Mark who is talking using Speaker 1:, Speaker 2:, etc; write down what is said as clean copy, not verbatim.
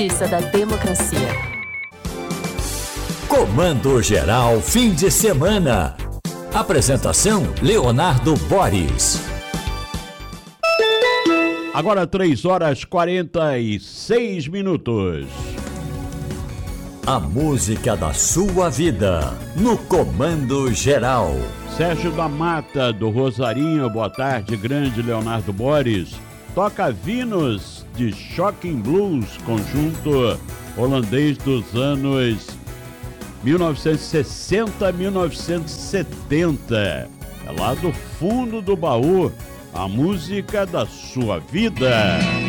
Speaker 1: Justiça da Democracia.
Speaker 2: Comando Geral fim de semana. Apresentação Leonardo Boris.
Speaker 3: Agora 3h46.
Speaker 2: A música da sua vida no Comando Geral.
Speaker 3: Sérgio da Mata, do Rosarinho, boa tarde, grande Leonardo Boris. Toca Vinos de Shocking Blues, conjunto holandês dos anos 1960 a 1970. É lá do fundo do baú, a música da sua vida.